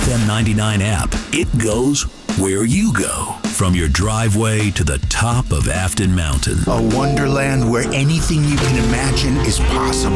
FM 99 app. It goes where you go. From your driveway to the top of Afton Mountain. A wonderland where anything you can imagine is possible.